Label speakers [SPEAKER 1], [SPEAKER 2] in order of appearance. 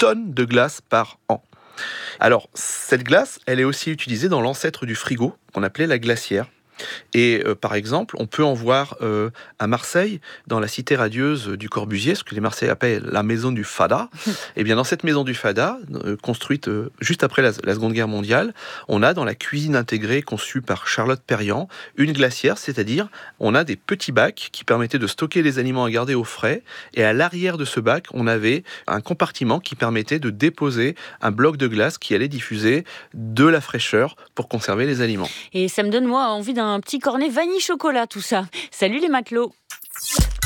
[SPEAKER 1] tonnes de glace par an. Alors, cette glace, elle est aussi utilisée dans l'ancêtre du frigo, qu'on appelait la glacière. Et par exemple, on peut en voir à Marseille, dans la cité radieuse du Corbusier, ce que les Marseillais appellent la maison du Fada. Et bien dans cette maison du Fada, construite juste après la Seconde Guerre mondiale, on a dans la cuisine intégrée conçue par Charlotte Perriand une glacière, c'est-à-dire on a des petits bacs qui permettaient de stocker les aliments à garder au frais. Et à l'arrière de ce bac, on avait un compartiment qui permettait de déposer un bloc de glace qui allait diffuser de la fraîcheur pour conserver les aliments.
[SPEAKER 2] Et ça me donne, moi, envie d'un petit cornet vanille chocolat, tout ça. Salut les matelots!